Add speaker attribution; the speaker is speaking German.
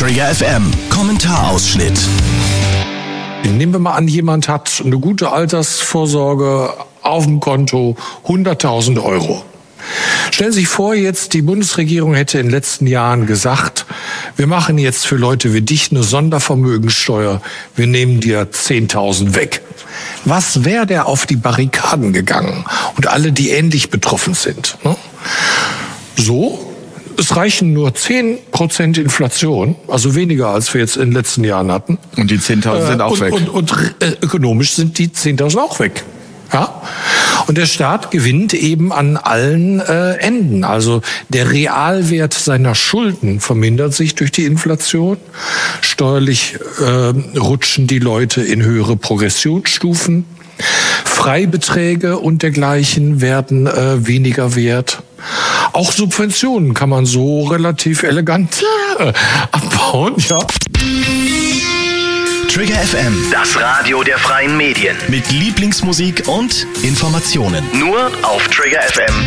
Speaker 1: Trigger FM Kommentarausschnitt.
Speaker 2: Nehmen wir mal an, jemand hat eine gute Altersvorsorge auf dem Konto, 100.000 Euro. Stellen Sie sich vor, jetzt die Bundesregierung hätte in den letzten Jahren gesagt, wir machen jetzt für Leute wie dich eine Sondervermögenssteuer, wir nehmen dir 10.000 weg. Was wäre der auf die Barrikaden gegangen? Und alle, die ähnlich betroffen sind. Ne? So, es reichen nur 10% Inflation, also weniger als wir jetzt in den letzten Jahren hatten.
Speaker 3: Und die 10.000 sind auch weg.
Speaker 2: Und ökonomisch sind die 10.000 auch weg. Ja? Und der Staat gewinnt eben an allen Enden. Also der Realwert seiner Schulden vermindert sich durch die Inflation. Steuerlich rutschen die Leute in höhere Progressionsstufen. Freibeträge und dergleichen werden weniger wert. Auch Subventionen kann man so relativ elegant abbauen, ja.
Speaker 1: Trigger FM,
Speaker 4: Das Radio der freien Medien.
Speaker 1: mit Lieblingsmusik und Informationen.
Speaker 4: Nur auf Trigger FM.